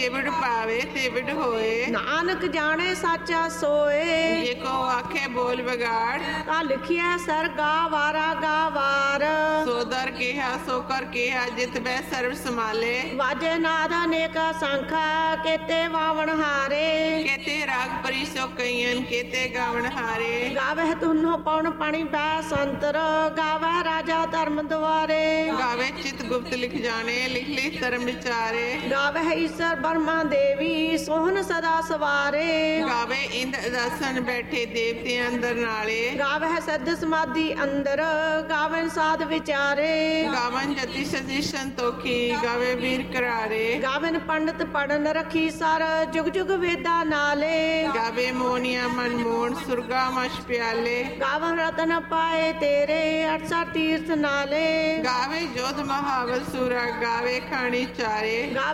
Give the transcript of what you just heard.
जेवड़ पावे तेवड़ होए, नानक जाने साचा सोए। जेको आखे बोल बगाड़, ता लिखिया सर गावारा गावार। सो दर केहा सो कर केहा, जित बै सर्व समाले। वाजे नाद अनेका शंखा, केते वावण हारे। केते राग परी सो कईयन, केते गावण हारे। गावे तुन्हो पौन पानी बै संतर, गावे राजा धर्म द्वारे। गावे चित गुप्त लिख जाने, लिख लिख धर्म विचारे। गावे ईश्वर ब्रह्मा देवी, सोहन सदा सवारे। गावे इंद दसन बैठे देवते अंदर नाले। गावे सिद्ध समाधि अंदर, गावे साध विचारे। गावन जति सती संतोखी, गावे वीर करारे। गावन पंडित पढ़न रखी सर, जुग जुग वेदा नाले। गावे मोनिया मनमोहन, सुरगा मश प्याले। गावन रतन पाए तेरे, 68 तीर्थ नाले। गावे जोध महावल सूरा, गावे खानी चारे। गावे